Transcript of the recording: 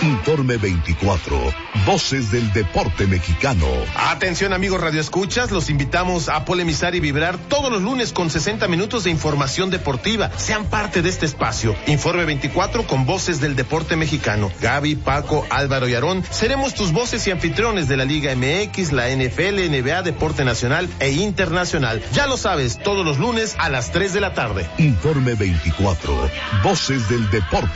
Informe 24, Voces del Deporte Mexicano. Atención amigos radioescuchas, los invitamos a polemizar y vibrar todos los lunes con 60 minutos de información deportiva. Sean parte de este espacio. Informe 24 con Voces del Deporte Mexicano. Gaby, Paco, Álvaro y Aarón seremos tus voces y anfitriones de la Liga MX, la NFL, NBA, Deporte Nacional e Internacional. Ya lo sabes, todos los lunes a las 3 de la tarde. Informe 24, Voces del Deporte